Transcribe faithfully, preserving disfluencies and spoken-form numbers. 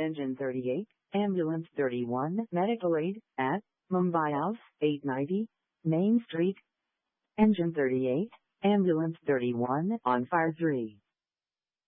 Engine thirty-eight, Ambulance thirty-one, Medical Aid, at Mumbai House, eight ninety, Main Street. Engine thirty-eight, Ambulance thirty-one, on fire three.